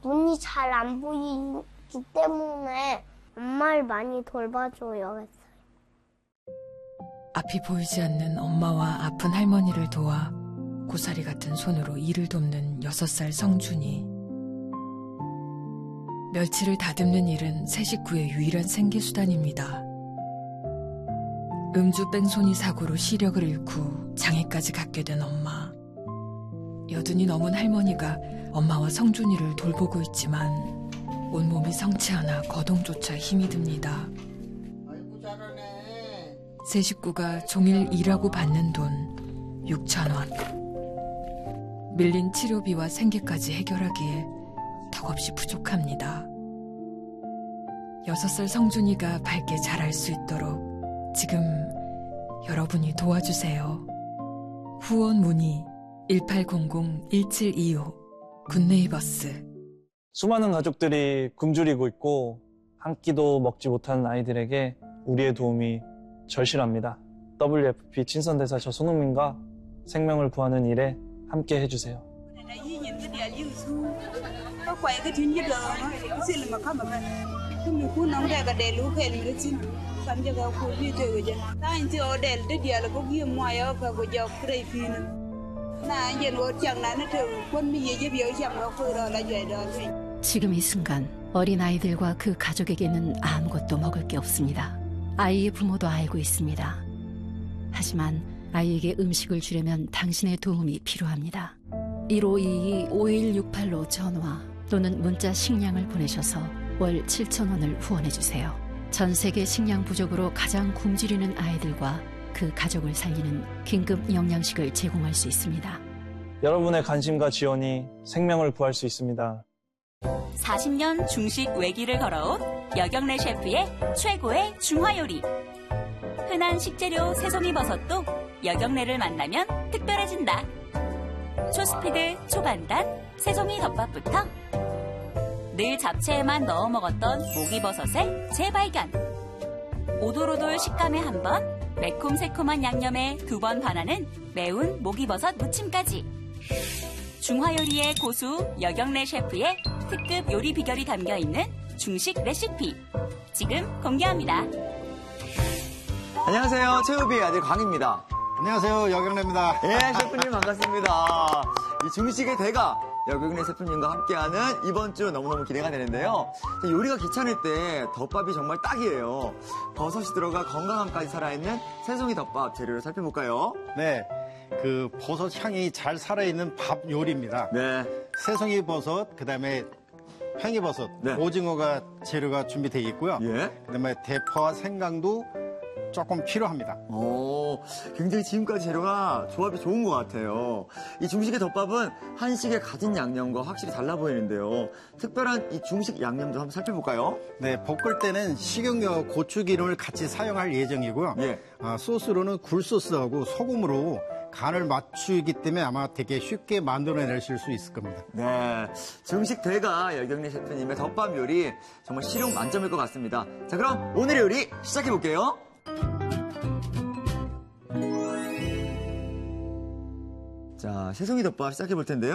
눈이 잘 안 보이기 때문에 엄마를 많이 돌봐줘요 했어요. 앞이 보이지 않는 엄마와 아픈 할머니를 도와 고사리 같은 손으로 일을 돕는 6살 성준이. 멸치를 다듬는 일은 세 식구의 유일한 생계수단입니다. 음주 뺑소니 사고로 시력을 잃고 장애까지 갖게 된 엄마. 여든이 넘은 할머니가 엄마와 성준이를 돌보고 있지만 온몸이 성치 않아 거동조차 힘이 듭니다. 아이고 잘하네. 세 식구가 종일 일하고 받는 돈 6,000원. 밀린 치료비와 생계까지 해결하기에 턱없이 부족합니다. 6살 성준이가 밝게 자랄 수 있도록 지금 여러분이 도와주세요. 후원 문의 1800-1725 굿네이버스. 수많은 가족들이 굶주리고 있고 한 끼도 먹지 못하는 아이들에게 우리의 도움이 절실합니다. WFP 친선대사 저 손흥민과 생명을 구하는 일에 함께 해주세요. 지금 이 순간 어린아이들과 그 가족에게는 아무것도 먹을 게 없습니다. 아이의 부모도 알고 있습니다. 하지만 아이에게 음식을 주려면 당신의 도움이 필요합니다. 1522-5168로 전화 또는 문자 식량을 보내셔서 월 7,000원을 후원해주세요. 전 세계 식량 부족으로 가장 굶주리는 아이들과 그 가족을 살리는 긴급 영양식을 제공할 수 있습니다. 여러분의 관심과 지원이 생명을 구할 수 있습니다. 40년 중식 외기를 걸어온 여경래 셰프의 최고의 중화요리. 흔한 식재료 새송이버섯도 여경래를 만나면 특별해진다. 초스피드, 초간단, 새송이 덮밥부터 늘 잡채에만 넣어 먹었던 목이버섯의 재발견. 오돌오돌 식감에 한 번, 매콤새콤한 양념에 2번 반하는 매운 목이버섯 무침까지. 중화요리의 고수 여경래 셰프의 특급 요리 비결이 담겨있는 중식 레시피. 지금 공개합니다. 안녕하세요. 최우비의 아들 광입니다. 안녕하세요. 여경래입니다. 예, 셰프님 반갑습니다. 이 중식의 대가 여경래 셰프님과 함께하는 이번 주 너무너무 기대가 되는데요. 요리가 귀찮을 때 덮밥이 정말 딱이에요. 버섯이 들어가 건강함까지 살아있는 새송이 덮밥 재료를 살펴볼까요? 네, 그 버섯 향이 잘 살아있는 밥 요리입니다. 네. 새송이 버섯, 그다음에 팽이버섯, 네. 오징어가 재료가 준비되어 있고요. 예. 그다음에 대파와 생강도 조금 필요합니다. 오, 굉장히 지금까지 재료가 조합이 좋은 것 같아요. 이 중식의 덮밥은 한식의 가진 양념과 확실히 달라 보이는데요. 특별한 이 중식 양념도 한번 살펴볼까요? 네, 볶을 때는 식용유, 고추기름을 같이 사용할 예정이고요. 예. 소스로는 굴소스하고 소금으로 간을 맞추기 때문에 아마 되게 쉽게 만들어내실 수 있을 겁니다. 네, 중식 대가 여경래 셰프님의 덮밥 요리 정말 실용 만점일 것 같습니다. 자, 그럼 오늘의 요리 시작해볼게요. 자, 새송이 덮밥 시작해볼 텐데요.